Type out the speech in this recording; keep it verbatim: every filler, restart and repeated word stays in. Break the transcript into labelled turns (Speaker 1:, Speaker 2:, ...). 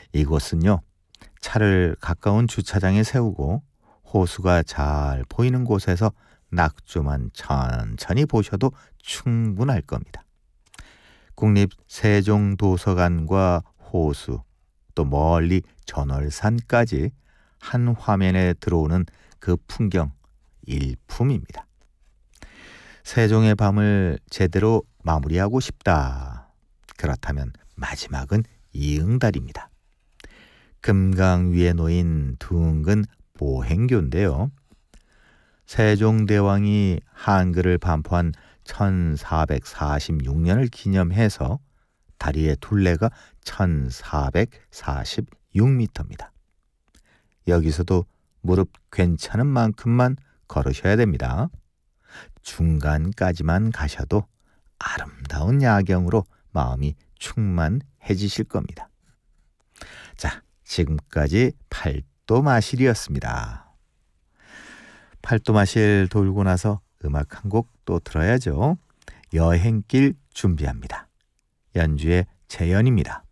Speaker 1: 이곳은요, 차를 가까운 주차장에 세우고 호수가 잘 보이는 곳에서 낙조만 천천히 보셔도 충분할 겁니다. 국립 세종도서관과 호수, 또 멀리 전월산까지 한 화면에 들어오는 그 풍경 일품입니다. 세종의 밤을 제대로 마무리하고 싶다. 그렇다면 마지막은 이응달입니다. 금강 위에 놓인 둥근 보행교인데요. 세종대왕이 한글을 반포한 천사백사십육 년을 기념해서 다리의 둘레가 천사백사십육 미터입니다. 여기서도 무릎 괜찮은 만큼만 걸으셔야 됩니다. 중간까지만 가셔도 아름다운 야경으로 마음이 충만해지실 겁니다. 자, 지금까지 팔도마실이었습니다. 팔도마실 돌고 나서 음악 한 곡 또 들어야죠. 여행길 준비합니다. 연주의 재현입니다.